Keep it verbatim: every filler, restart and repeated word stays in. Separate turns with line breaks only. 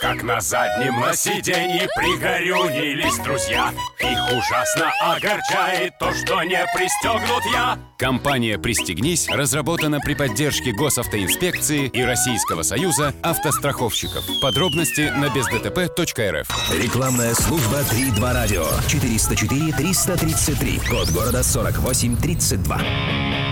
как на заднем на сиденье пригорюнились друзья. Их ужасно огорчает то, что не пристегнут я.
Компания «Пристегнись» разработана при поддержке Госавтоинспекции и Российского союза автостраховщиков. Подробности на без дэ тэ пэ точка эр эф.
Рекламная служба три два радио. четыреста четыре триста тридцать три. Код города сорок восемь тридцать два.